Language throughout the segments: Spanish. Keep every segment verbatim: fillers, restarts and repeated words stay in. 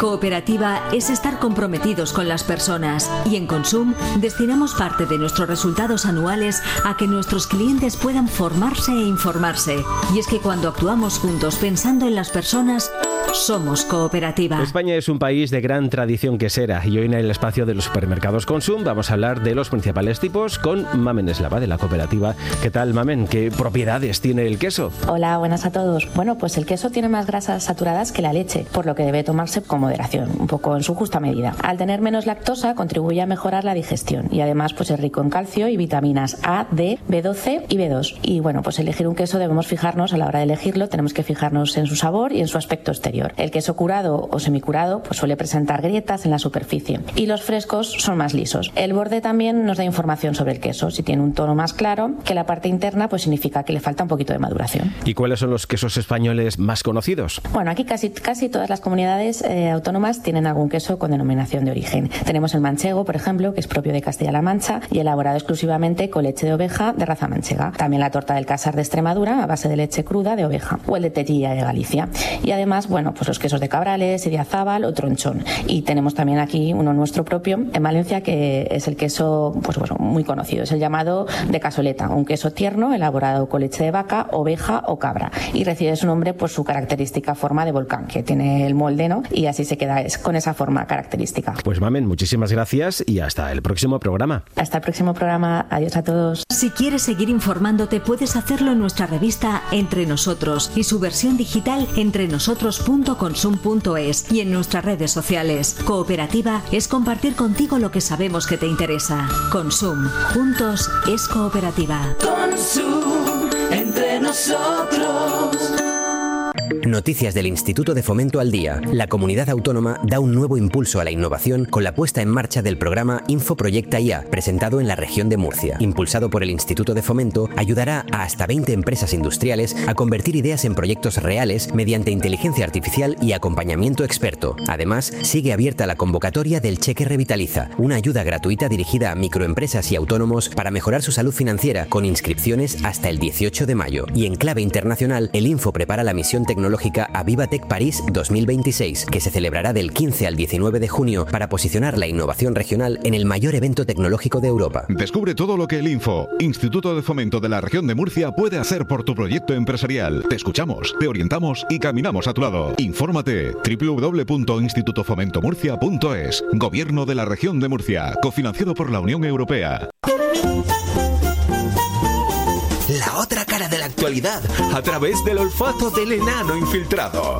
Cooperativa es estar comprometidos con las personas y en Consum destinamos parte de nuestros resultados anuales a que nuestros clientes puedan formarse e informarse. Y es que cuando actuamos juntos pensando en las personas, somos cooperativa. España es un país de gran tradición quesera y hoy en el espacio de los supermercados Consum vamos a hablar de los principales tipos con Mamen Eslava de la cooperativa. ¿Qué tal, Mamen? ¿Qué propiedades tiene el queso? Hola, buenas a todos. Bueno, pues el queso tiene más grasas saturadas que la leche, por lo que debe tomarse con moderación, un poco en su justa medida. Al tener menos lactosa contribuye a mejorar la digestión y además pues es rico en calcio y vitaminas A, D, B doce y B dos. Y bueno, pues elegir un queso debemos fijarnos, a la hora de elegirlo tenemos que fijarnos en su sabor y en su aspecto exterior. El queso curado o semicurado pues suele presentar grietas en la superficie y los frescos son más lisos. El borde también nos da información sobre el queso. Si tiene un tono más claro que la parte interna, pues significa que le falta un poquito de maduración. ¿Y cuáles son los quesos españoles más conocidos? Bueno, aquí casi, casi todas las comunidades eh, autónomas tienen algún queso con denominación de origen. Tenemos el manchego, por ejemplo, que es propio de Castilla-La Mancha y elaborado exclusivamente con leche de oveja de raza manchega. También la torta del Casar de Extremadura a base de leche cruda de oveja o el de Tellilla de Galicia. Y además, bueno, pues los quesos de Cabrales, Idiazábal o Tronchón. Y tenemos también aquí uno nuestro propio en Valencia que es el queso pues, pues muy conocido, es el llamado de cazoleta, un queso tierno elaborado con leche de vaca, oveja o cabra y recibe su nombre por su característica forma de volcán que tiene el molde, ¿no? Y así se queda es, con esa forma característica. Pues Mamen, muchísimas gracias y hasta el próximo programa. Hasta el próximo programa, adiós a todos. Si quieres seguir informándote puedes hacerlo en nuestra revista Entre Nosotros y su versión digital entrenosotros punto consum punto es y en nuestras redes sociales. Cooperativa es compartir contigo lo que sabemos que te interesa. Consum, juntos es cooperativa. Consum, entre nosotros. Noticias del Instituto de Fomento al Día. La comunidad autónoma da un nuevo impulso a la innovación con la puesta en marcha del programa Infoproyecta I A, presentado en la región de Murcia. Impulsado por el Instituto de Fomento, ayudará a hasta veinte empresas industriales a convertir ideas en proyectos reales mediante inteligencia artificial y acompañamiento experto. Además, sigue abierta la convocatoria del Cheque Revitaliza, una ayuda gratuita dirigida a microempresas y autónomos para mejorar su salud financiera, con inscripciones hasta el dieciocho de mayo. Y en clave internacional, el Info prepara la misión tecnológica a Vivatech París dos mil veintiséis, que se celebrará del quince al diecinueve de junio para posicionar la innovación regional en el mayor evento tecnológico de Europa. Descubre todo lo que el Info, Instituto de Fomento de la Región de Murcia, puede hacer por tu proyecto empresarial. Te escuchamos, te orientamos y caminamos a tu lado. Infórmate doble u doble u doble u punto instituto fomento murcia punto es. Gobierno de la Región de Murcia, cofinanciado por la Unión Europea. La otra cara de la actualidad, a través del olfato del enano infiltrado.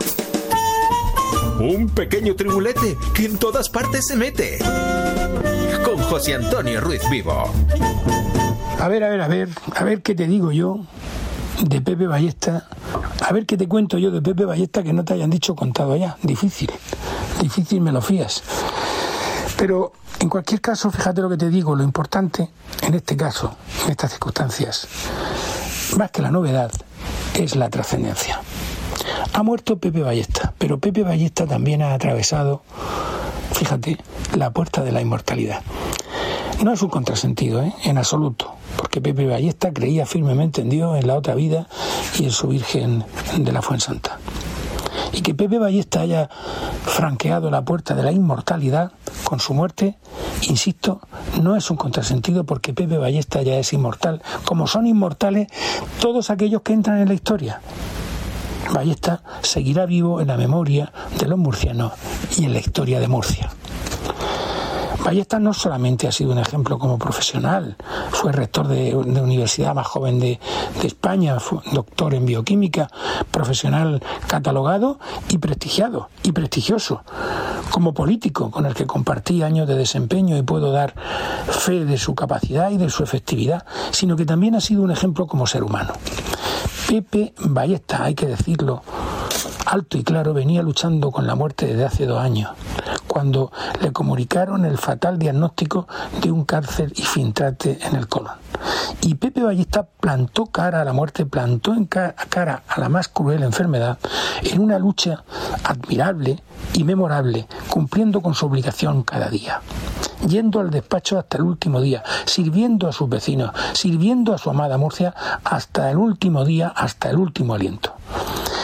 Un pequeño tribulete que en todas partes se mete. Con José Antonio Ruiz Vivo. A ver, a ver, a ver, a ver qué te digo yo de Pepe Ballesta. A ver qué te cuento yo de Pepe Ballesta que no te hayan dicho contado ya. Difícil, difícil me lo fías. Pero en cualquier caso, fíjate lo que te digo, lo importante en este caso, en estas circunstancias, más que la novedad, es la trascendencia. Ha muerto Pepe Ballesta, pero Pepe Ballesta también ha atravesado, fíjate, la puerta de la inmortalidad. No es un contrasentido, ¿eh? En absoluto, porque Pepe Ballesta creía firmemente en Dios, en la otra vida y en su Virgen de la Fuensanta. Y que Pepe Ballesta haya franqueado la puerta de la inmortalidad con su muerte, insisto, no es un contrasentido porque Pepe Ballesta ya es inmortal, como son inmortales todos aquellos que entran en la historia. Ballesta seguirá vivo en la memoria de los murcianos y en la historia de Murcia. Ballesta no solamente ha sido un ejemplo como profesional, fue rector de, de universidad más joven de, de España, fue doctor en bioquímica, profesional catalogado y prestigiado y prestigioso, como político con el que compartí años de desempeño y puedo dar fe de su capacidad y de su efectividad, sino que también ha sido un ejemplo como ser humano. Pepe Ballesta, hay que decirlo alto y claro, venía luchando con la muerte desde hace dos años, cuando le comunicaron el fatal diagnóstico de un cáncer y filtrate en el colon. Y Pepe Ballesta plantó cara a la muerte, plantó en cara a la más cruel enfermedad en una lucha admirable y memorable, cumpliendo con su obligación cada día, yendo al despacho hasta el último día, sirviendo a sus vecinos, sirviendo a su amada Murcia hasta el último día, hasta el último aliento.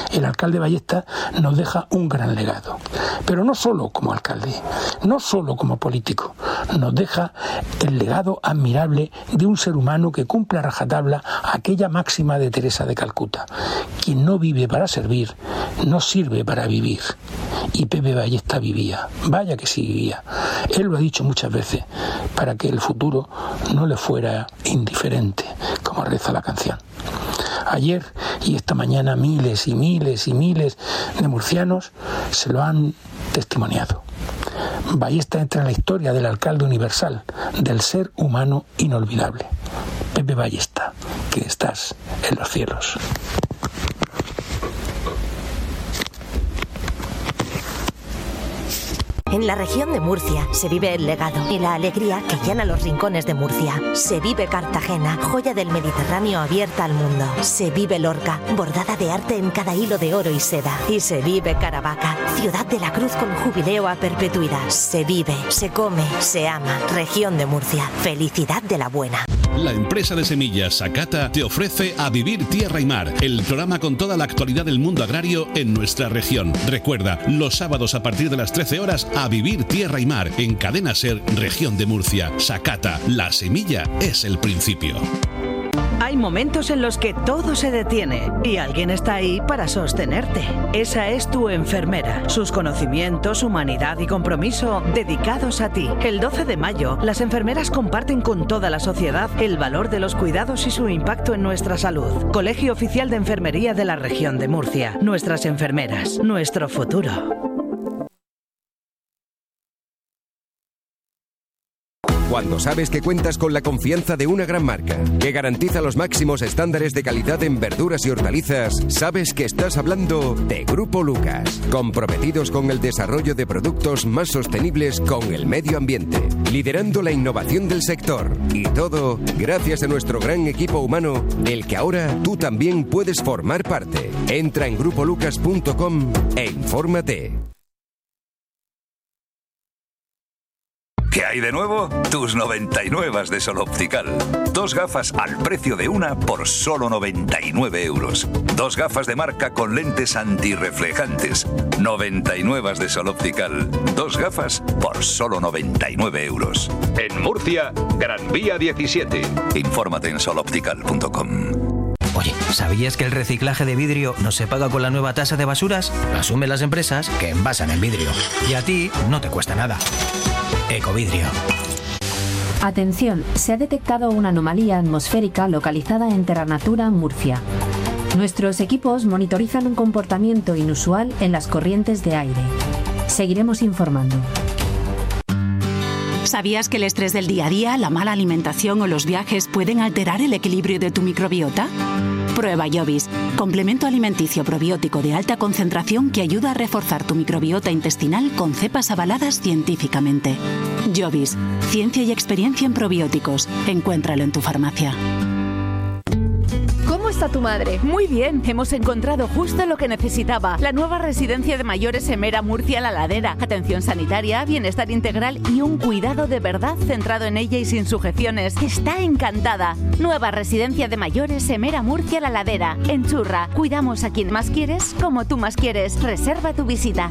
el alcalde Ballesta nos deja un gran legado. Pero no solo como alcalde, no solo como político, nos deja el legado admirable de un ser humano que cumple a rajatabla aquella máxima de Teresa de Calcuta: quien no vive para servir, no sirve para vivir. Y Pepe Ballesta vivía, vaya que sí vivía. Él lo ha dicho muchas veces, para que el futuro no le fuera indiferente, como reza la canción. Ayer y esta mañana miles y miles y miles de murcianos se lo han testimoniado. Ballesta entra en la historia del alcalde universal, del ser humano inolvidable. Pepe Ballesta, que estás en los cielos. En la región de Murcia se vive el legado y la alegría que llena los rincones de Murcia. Se vive Cartagena, joya del Mediterráneo abierta al mundo. Se vive Lorca, bordada de arte en cada hilo de oro y seda. Y se vive Caravaca, ciudad de la cruz con jubileo a perpetuidad. Se vive, se come, se ama. Región de Murcia, felicidad de la buena. La empresa de semillas Sakata te ofrece A Vivir Tierra y Mar, el programa con toda la actualidad del mundo agrario en nuestra región. Recuerda, los sábados a partir de las trece horas, A Vivir Tierra y Mar, en Cadena Ser, Región de Murcia. Sakata, la semilla es el principio. Hay momentos en los que todo se detiene y alguien está ahí para sostenerte. Esa es tu enfermera. Sus conocimientos, humanidad y compromiso dedicados a ti. El doce de mayo, las enfermeras comparten con toda la sociedad el valor de los cuidados y su impacto en nuestra salud. Colegio Oficial de Enfermería de la Región de Murcia. Nuestras enfermeras, nuestro futuro. Cuando sabes que cuentas con la confianza de una gran marca, que garantiza los máximos estándares de calidad en verduras y hortalizas, sabes que estás hablando de Grupo Lucas, comprometidos con el desarrollo de productos más sostenibles con el medio ambiente, liderando la innovación del sector. Y todo gracias a nuestro gran equipo humano, del que ahora tú también puedes formar parte. Entra en grupo lucas punto com e infórmate. ¿Qué hay de nuevo? Tus noventa y nueve de Sol Optical. Dos gafas al precio de una por solo noventa y nueve euros. Dos gafas de marca con lentes antirreflejantes. noventa y nueve de Sol Optical. Dos gafas por solo noventa y nueve euros. En Murcia, Gran Vía diecisiete. Infórmate en sol optical punto com. Oye, ¿sabías que el reciclaje de vidrio no se paga con la nueva tasa de basuras? Lo asumen las empresas que envasan el vidrio. Y a ti no te cuesta nada. Ecovidrio. Atención, se ha detectado una anomalía atmosférica localizada en Terranatura, Murcia. Nuestros equipos monitorizan un comportamiento inusual en las corrientes de aire. Seguiremos informando. ¿Sabías que el estrés del día a día, la mala alimentación o los viajes pueden alterar el equilibrio de tu microbiota? Prueba Jovis, complemento alimenticio probiótico de alta concentración que ayuda a reforzar tu microbiota intestinal con cepas avaladas científicamente. Jovis, ciencia y experiencia en probióticos. Encuéntralo en tu farmacia. ¿Cómo está tu madre? Muy bien, hemos encontrado justo lo que necesitaba. La nueva residencia de mayores Emera Murcia La Ladera. Atención sanitaria, bienestar integral y un cuidado de verdad centrado en ella y sin sujeciones. Está encantada. Nueva residencia de mayores Emera Murcia La Ladera. En Churra, cuidamos a quien más quieres, como tú más quieres. Reserva tu visita.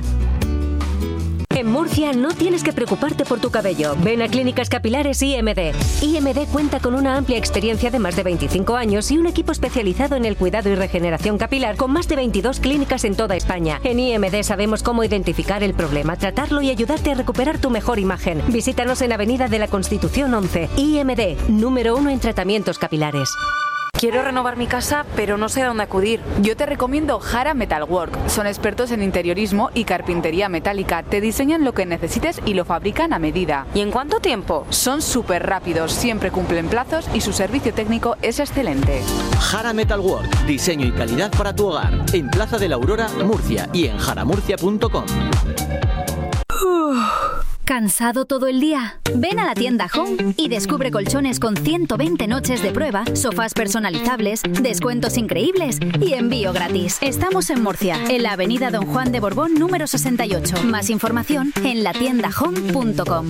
En Murcia no tienes que preocuparte por tu cabello. Ven a Clínicas Capilares I M D. I M D cuenta con una amplia experiencia de más de veinticinco años y un equipo especializado en el cuidado y regeneración capilar con más de veintidós clínicas en toda España. En I M D sabemos cómo identificar el problema, tratarlo y ayudarte a recuperar tu mejor imagen. Visítanos en Avenida de la Constitución once. I M D, número uno en tratamientos capilares. Quiero renovar mi casa, pero no sé a dónde acudir. Yo te recomiendo Jara Metalwork. Son expertos en interiorismo y carpintería metálica. Te diseñan lo que necesites y lo fabrican a medida. ¿Y en cuánto tiempo? Son súper rápidos, siempre cumplen plazos y su servicio técnico es excelente. Jara Metalwork. Diseño y calidad para tu hogar. En Plaza de la Aurora, Murcia y en jaramurcia punto com. ¿Cansado todo el día? Ven a la tienda Home y descubre colchones con ciento veinte noches de prueba, sofás personalizables, descuentos increíbles y envío gratis. Estamos en Murcia, en la avenida Don Juan de Borbón número sesenta y ocho. Más información en la tienda home punto com.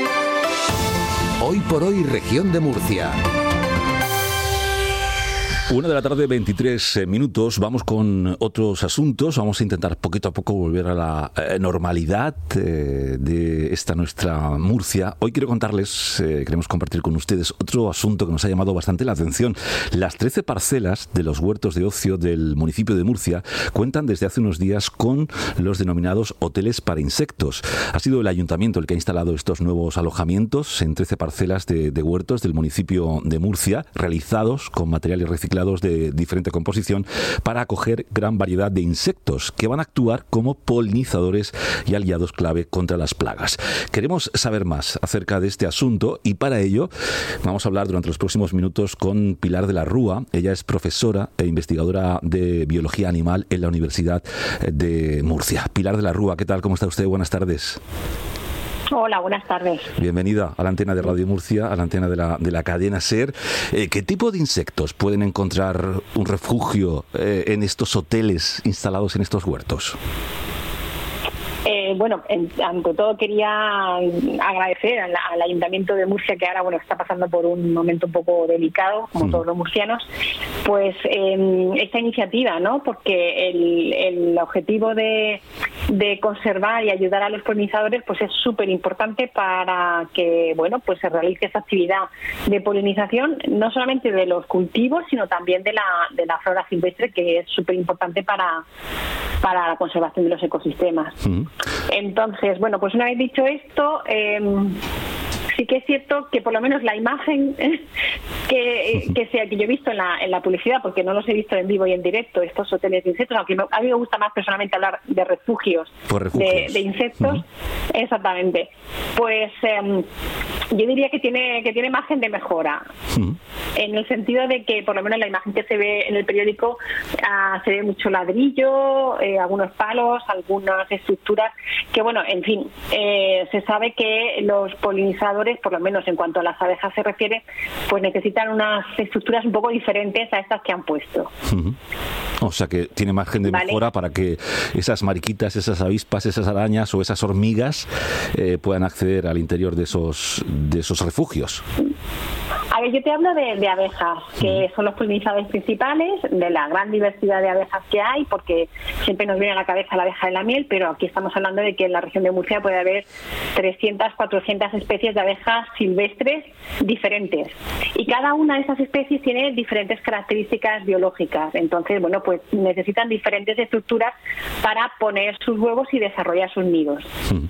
Hoy por hoy, Región de Murcia. Una de la tarde, veintitrés minutos. Vamos con otros asuntos. Vamos a intentar poquito a poco volver a la eh, normalidad eh, de esta nuestra Murcia. Hoy quiero contarles, eh, queremos compartir con ustedes otro asunto que nos ha llamado bastante la atención. Las trece parcelas de los huertos de ocio del municipio de Murcia cuentan desde hace unos días con los denominados hoteles para insectos. Ha sido el ayuntamiento el que ha instalado estos nuevos alojamientos en trece parcelas de, de huertos del municipio de Murcia, realizados con materiales reciclados de diferente composición para acoger gran variedad de insectos que van a actuar como polinizadores y aliados clave contra las plagas. Queremos saber más acerca de este asunto y para ello vamos a hablar durante los próximos minutos con Pilar de la Rúa. Ella es profesora e investigadora de biología animal en la Universidad de Murcia. Pilar de la Rúa, ¿qué tal? ¿Cómo está usted? Buenas tardes. Hola, buenas tardes. Bienvenida a la antena de Radio Murcia, a la antena de la, de la cadena SER. Eh, ¿Qué tipo de insectos pueden encontrar un refugio eh, en estos hoteles instalados en estos huertos? Eh, bueno, en, ante todo quería agradecer al, al Ayuntamiento de Murcia, que ahora bueno está pasando por un momento un poco delicado, como mm. todos los murcianos, pues eh, esta iniciativa, ¿no? Porque el, el objetivo de, de conservar y ayudar a los polinizadores pues es súper importante para que bueno pues se realice esta actividad de polinización, no solamente de los cultivos, sino también de la, de la flora silvestre, que es súper importante para, para la conservación de los ecosistemas. Mm. Entonces, bueno, pues una vez dicho esto, eh, sí que es cierto que por lo menos la imagen que, que sea que yo he visto en la, en la publicidad, porque no los he visto en vivo y en directo, estos hoteles de insectos, aunque a mí me gusta más personalmente hablar de refugios, refugios. De, de insectos, uh-huh. Exactamente, pues eh, yo diría que tiene que tiene margen de mejora, uh-huh. En el sentido de que por lo menos la imagen que se ve en el periódico uh, se ve mucho ladrillo, eh, algunos palos, algunas estructuras que bueno, en fin, eh, se sabe que los polinizadores, por lo menos en cuanto a las abejas se refiere, pues necesitan unas estructuras un poco diferentes a estas que han puesto. Uh-huh. O sea que tiene margen de ¿Vale? mejora para que esas mariquitas, esas avispas, esas arañas o esas hormigas eh, puedan acceder al interior de esos de esos refugios. A ver, yo te hablo de, de abejas, que uh-huh. son los polinizadores principales, de la gran diversidad de abejas que hay, porque siempre nos viene a la cabeza la abeja de la miel, pero aquí estamos hablando de que en la región de Murcia puede haber trescientas, cuatrocientas especies de abejas silvestres diferentes. Y cada una de esas especies tiene diferentes características biológicas. Entonces, bueno, pues necesitan diferentes estructuras para poner sus huevos y desarrollar sus nidos. Uh-huh.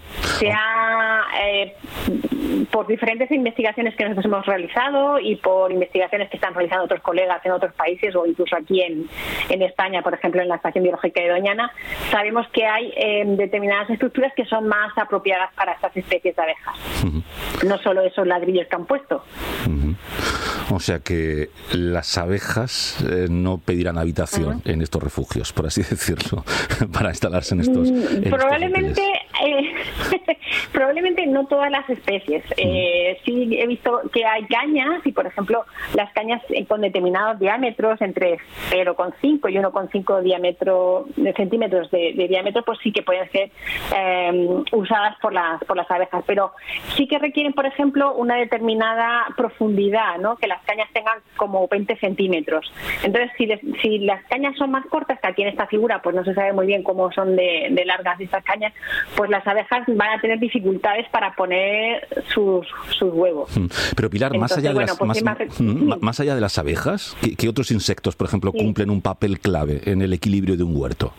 Sea eh, por diferentes investigaciones que nosotros hemos realizado y por investigaciones que están realizando otros colegas en otros países o incluso aquí en, en España, por ejemplo, en la Estación Biológica de Doñana, sabemos que hay eh, determinadas estructuras que son más apropiadas para estas especies de abejas. Uh-huh. No solo esos ladrillos que han puesto. Uh-huh. O sea que las abejas eh, no pedirán habitación uh-huh. en estos refugios, por así decirlo, para instalarse en estos. Mm, en probablemente, eh, probablemente no todas las especies. Uh-huh. Eh, sí he visto que hay cañas y, por ejemplo, las cañas con determinados diámetros entre cero coma cinco y uno coma cinco diámetro de centímetros de, de diámetro, pues sí que pueden ser eh, usadas por las por las abejas, pero sí que requieren, por ejemplo, una determinada profundidad, ¿no? Que las cañas tengan como veinte centímetros. Entonces, si, les, si las cañas son más cortas, que aquí en esta figura pues no se sabe muy bien cómo son de, de largas estas cañas, pues las abejas van a tener dificultades para poner sus, sus huevos. Pero Pilar, Entonces, más allá de bueno, las pues más, más, más, más allá de las abejas, ¿qué, qué otros insectos, por ejemplo, sí. cumplen un papel clave en el equilibrio de un huerto?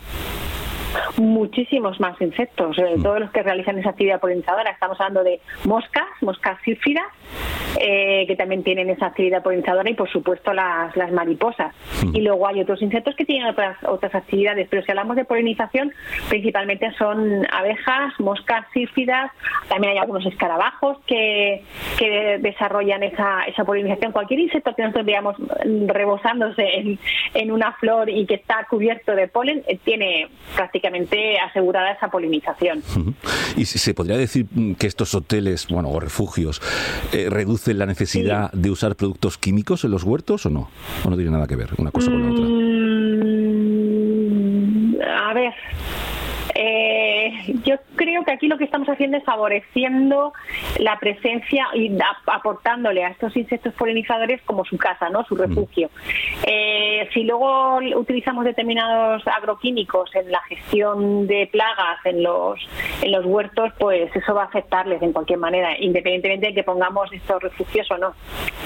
Muchísimos más insectos, eh, mm. todos los que realizan esa actividad polinizadora. Estamos hablando de moscas, moscas sílfidas, eh, que también tienen esa actividad polinizadora, y por supuesto las, las mariposas. Mm. Y luego hay otros insectos que tienen otras otras actividades, pero si hablamos de polinización, principalmente son abejas, moscas sílfidas, también hay algunos escarabajos que, que desarrollan esa, esa polinización. Cualquier insecto que nosotros veamos rebosándose en, en una flor y que está cubierto de polen, eh, tiene prácticamente asegurada esa polinización. Uh-huh. ¿Y se podría decir que estos hoteles, bueno, o refugios, eh, reducen la necesidad sí. de usar productos químicos en los huertos o no? ¿O no tiene nada que ver una cosa con la otra? Mm, a ver... Eh, yo creo que aquí lo que estamos haciendo es favoreciendo la presencia y aportándole a estos insectos polinizadores como su casa, ¿no? Su refugio. Eh, si luego utilizamos determinados agroquímicos en la gestión de plagas en los en los huertos, pues eso va a afectarles en cualquier manera, independientemente de que pongamos estos refugios o no.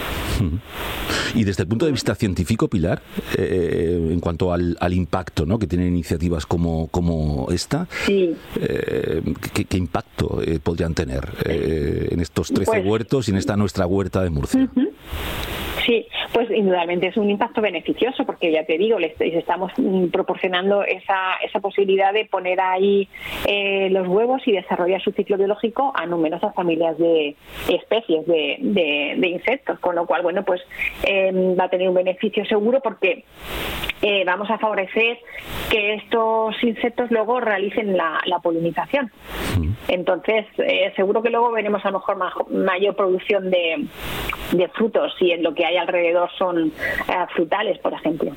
Y desde el punto de vista científico, Pilar, eh, en cuanto al, al impacto, ¿no?, que tienen iniciativas como, como esta, sí. eh, ¿qué, qué impacto eh, podrían tener eh, en estos trece pues, huertos y en esta nuestra huerta de Murcia? Uh-huh. Sí, pues indudablemente es un impacto beneficioso porque ya te digo, les, les estamos proporcionando esa, esa posibilidad de poner ahí eh, los huevos y desarrollar su ciclo biológico a numerosas familias de especies de, de, de insectos, con lo cual, bueno, pues eh, va a tener un beneficio seguro porque eh, vamos a favorecer que estos insectos luego realicen la, la polinización. Entonces, eh, seguro que luego veremos a lo mejor ma- mayor producción de, de frutos si en lo que hay alrededor son uh, frutales, por ejemplo.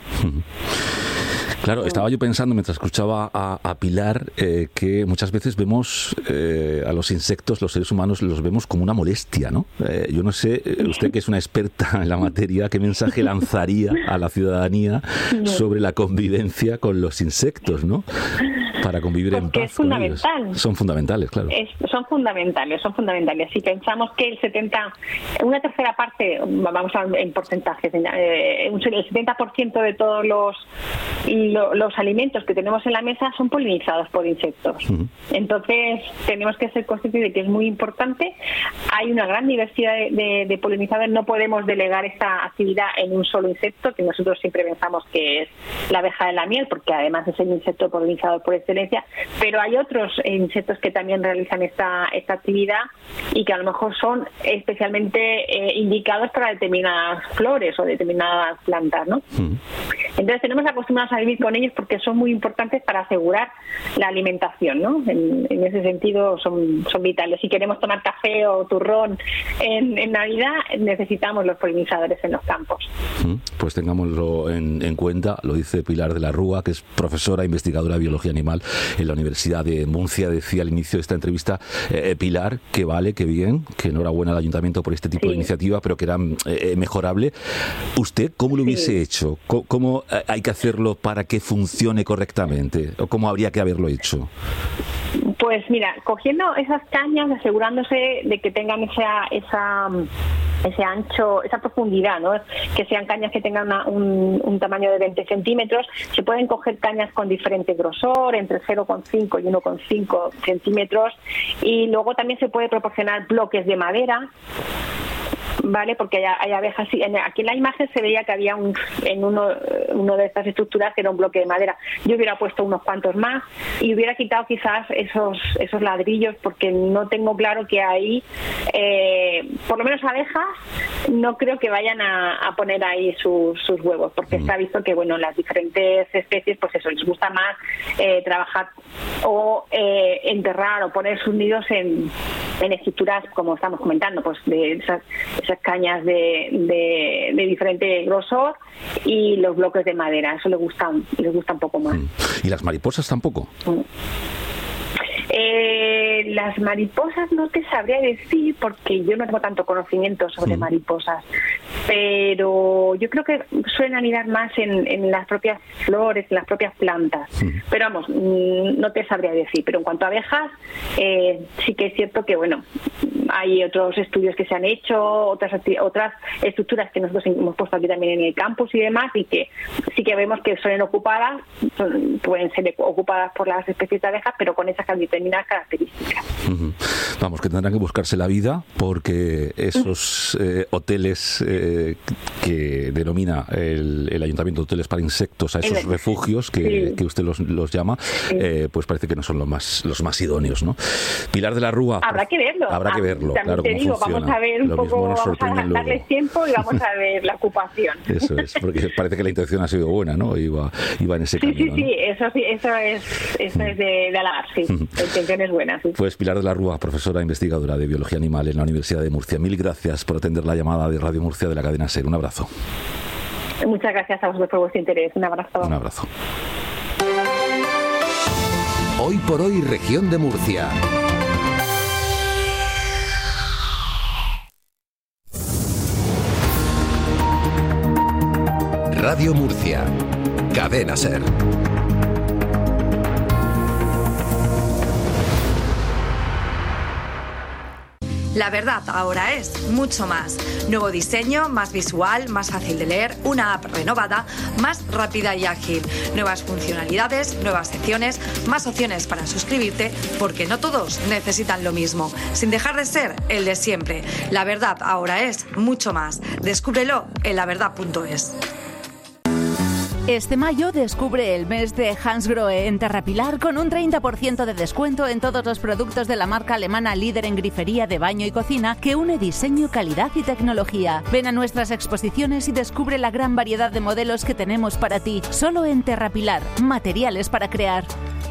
Claro, estaba yo pensando mientras escuchaba a, a Pilar eh, que muchas veces vemos eh, a los insectos, los seres humanos, los vemos como una molestia, ¿no? Eh, yo no sé, usted que es una experta en la materia, ¿qué mensaje lanzaría a la ciudadanía sobre la convivencia con los insectos, ¿no? Para convivir Porque en paz es fundamental. con ellos. Son fundamentales, claro. Es, son fundamentales, son fundamentales. Si pensamos que el setenta, una tercera parte, vamos a en porcentajes, eh, el setenta por ciento de todos los lo, los alimentos que tenemos en la mesa son polinizados por insectos. Uh-huh. Entonces tenemos que ser conscientes de que es muy importante. Hay una gran diversidad de, de, de polinizadores. No podemos delegar esta actividad en un solo insecto, que nosotros siempre pensamos que es la abeja de la miel, porque además es el insecto polinizador por excelencia, pero hay otros insectos que también realizan esta, esta actividad y que a lo mejor son especialmente eh, indicados para determinadas flores o determinadas plantas, ¿no? Uh-huh. Entonces tenemos acostumbrados a vivir con ellos porque son muy importantes para asegurar la alimentación, ¿no? En, en ese sentido son, son vitales. Si queremos tomar café o turrón en, en Navidad, necesitamos los polinizadores en los campos. Pues tengámoslo en, en cuenta, lo dice Pilar de la Rúa, que es profesora investigadora de biología animal en la Universidad de Murcia. Decía al inicio de esta entrevista, eh, Pilar, que vale, que bien, que enhorabuena al Ayuntamiento por este tipo sí. de iniciativa, pero que era eh, mejorable. ¿Usted cómo lo hubiese sí. hecho? ¿Cómo, cómo hay que hacerlo para que funcione correctamente? ¿O cómo habría que haberlo hecho? Pues mira, cogiendo esas cañas, asegurándose de que tengan esa esa ese ancho, esa profundidad, ¿no? Que sean cañas que tengan una, un, un tamaño de veinte centímetros. Se pueden coger cañas con diferente grosor, entre cero coma cinco y uno coma cinco centímetros, y luego también se puede proporcionar bloques de madera, ¿vale? Porque hay, hay abejas. Aquí en la imagen se veía que había un, en uno, uno de estas estructuras que era un bloque de madera. Yo hubiera puesto unos cuantos más y hubiera quitado quizás esos esos ladrillos, porque no tengo claro que ahí, eh, por lo menos abejas, no creo que vayan a, a poner ahí sus, sus huevos, porque mm. se ha visto que, bueno, las diferentes especies, pues eso, les gusta más eh, trabajar o eh, enterrar o poner sus nidos en, en estructuras, como estamos comentando, pues de esas esas cañas de, de, de diferente grosor y los bloques de madera. Eso les gusta, les gusta un poco más. ¿Y las mariposas tampoco? Eh, las mariposas no te sabría decir porque yo no tengo tanto conocimiento sobre mm. mariposas, pero yo creo que suelen anidar más en, en las propias flores, en las propias plantas. Mm. Pero vamos, no te sabría decir. Pero en cuanto a abejas, eh, sí que es cierto que, bueno, hay otros estudios que se han hecho, otras otras estructuras que nosotros hemos puesto aquí también en el campus y demás, y que sí que vemos que son ocupadas, son, pueden ser ocupadas por las especies de abejas, pero con esas determinadas características. Uh-huh. Vamos, que tendrán que buscarse la vida, porque esos eh, hoteles eh, que denomina el, el Ayuntamiento de Hoteles para Insectos, a esos el, refugios que, sí. que usted los, los llama, sí. eh, pues parece que no son los más los más idóneos, ¿no? Pilar de la Rúa. Habrá que verlo. Habrá que verlo. También claro, te digo, funciona. vamos a ver un Lo poco, vamos a darles tiempo y vamos a ver la ocupación. Eso es, porque parece que la intención ha sido buena, ¿no? Iba, iba en ese sí, camino. Sí, sí, ¿no? sí, eso sí, eso es, eso es de, de alabar, sí. La intención es buena, sí. Pues Pilar de la Rúa, profesora investigadora de biología animal en la Universidad de Murcia. Mil gracias por atender la llamada de Radio Murcia de la cadena SER. Un abrazo. Muchas gracias a vosotros por vuestro interés. Un abrazo. Un abrazo. Hoy por hoy, Región de Murcia. Radio Murcia. Cadena SER. La verdad ahora es mucho más. Nuevo diseño, más visual, más fácil de leer, una app renovada, más rápida y ágil. Nuevas funcionalidades, nuevas secciones, más opciones para suscribirte, porque no todos necesitan lo mismo, sin dejar de ser el de siempre. La verdad ahora es mucho más. Descúbrelo en la verdad punto es. Este mayo descubre el mes de Hansgrohe en Terrapilar con un treinta por ciento de descuento en todos los productos de la marca alemana líder en grifería de baño y cocina que une diseño, calidad y tecnología. Ven a nuestras exposiciones y descubre la gran variedad de modelos que tenemos para ti. Solo en Terrapilar, materiales para crear.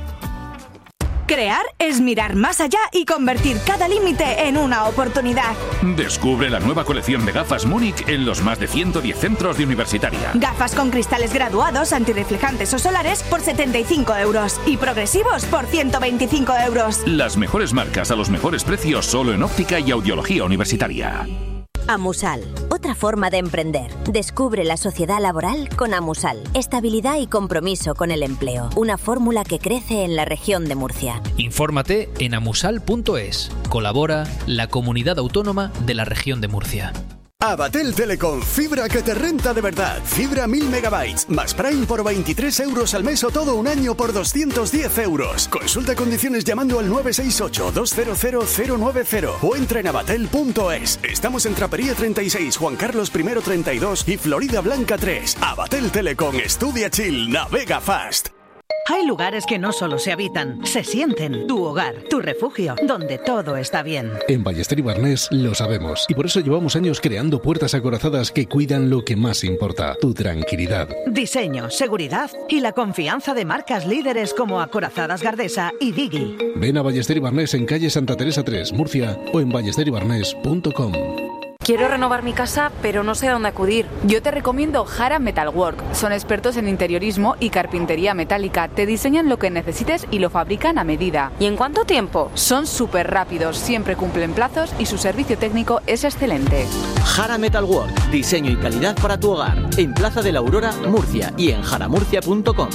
Crear es mirar más allá y convertir cada límite en una oportunidad. Descubre la nueva colección de gafas Múnich en los más de ciento diez centros de Universitaria. Gafas con cristales graduados, antirreflejantes o solares por setenta y cinco euros y progresivos por ciento veinticinco euros. Las mejores marcas a los mejores precios solo en óptica y audiología universitaria. Amusal, otra forma de emprender. Descubre la sociedad laboral con Amusal. Estabilidad y compromiso con el empleo. Una fórmula que crece en la región de Murcia. Infórmate en amusal punto es. Colabora la Comunidad Autónoma de la Región de Murcia. Abatel Telecom, fibra que te renta de verdad. Fibra mil megabytes, más Prime por veintitrés euros al mes o todo un año por doscientos diez euros. Consulta condiciones llamando al nueve seis ocho, dos cero cero, cero nueve cero o entra en abatel punto es. Estamos en Trapería treinta y seis, Juan Carlos primero treinta y dos y Florida Blanca tres. Abatel Telecom, estudia chill, navega fast. Hay lugares que no solo se habitan, se sienten. Tu hogar, tu refugio, donde todo está bien. En Ballester y Barnés lo sabemos y por eso llevamos años creando puertas acorazadas que cuidan lo que más importa, tu tranquilidad. Diseño, seguridad y la confianza de marcas líderes como Acorazadas Gardesa y Digi. Ven a Ballester y Barnés en calle Santa Teresa tres, Murcia o en ballester y barnés punto com. Quiero renovar mi casa, pero no sé a dónde acudir. Yo te recomiendo Jara Metalwork. Son expertos en interiorismo y carpintería metálica. Te diseñan lo que necesites y lo fabrican a medida. ¿Y en cuánto tiempo? Son súper rápidos, siempre cumplen plazos y su servicio técnico es excelente. Jara Metalwork. Diseño y calidad para tu hogar. En Plaza de la Aurora, Murcia y en jara murcia punto com.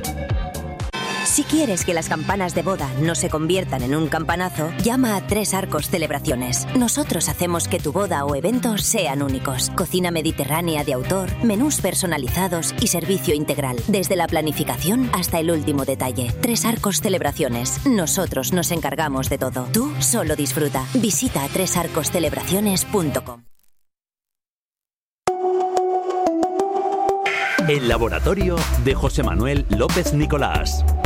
Si quieres que las campanas de boda no se conviertan en un campanazo, llama a Tres Arcos Celebraciones. Nosotros hacemos que tu boda o evento sean únicos. Cocina mediterránea de autor, menús personalizados y servicio integral. Desde la planificación hasta el último detalle. Tres Arcos Celebraciones. Nosotros nos encargamos de todo. Tú solo disfruta. Visita tres arcos celebraciones punto com. El laboratorio de José Manuel López Nicolás.